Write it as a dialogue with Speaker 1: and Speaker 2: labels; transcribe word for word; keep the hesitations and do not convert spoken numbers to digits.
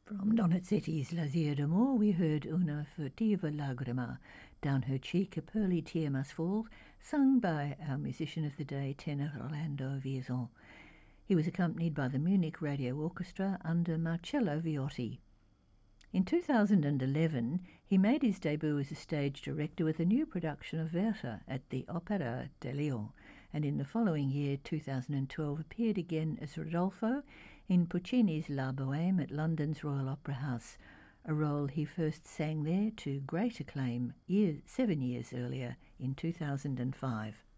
Speaker 1: From Donizetti's L'Azir d'Amour we heard Una furtiva lagrima, Down her cheek a pearly tear must fall, sung by our musician of the day, tenor Orlando Vierzon. He was accompanied by the Munich Radio Orchestra under Marcello Viotti. In two thousand eleven, he made his debut as a stage director with a new production of Werther at the Opera de Lyon, and in the following year, two thousand twelve, appeared again as Rodolfo in Puccini's La Bohème at London's Royal Opera House, a role he first sang there to great acclaim year, seven years earlier in two thousand five.